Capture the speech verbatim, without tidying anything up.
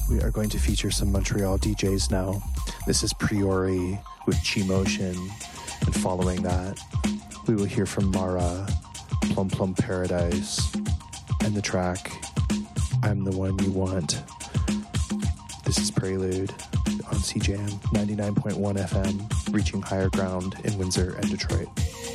We are going to feature some Montreal D Js now. This is Priori with Chi Motion, and following that, we will hear from Mara, Plum Plum Paradise, and the track I'm the One You Want. This is Prelude on C J M ninety-nine point one F M, reaching higher ground in Windsor and Detroit.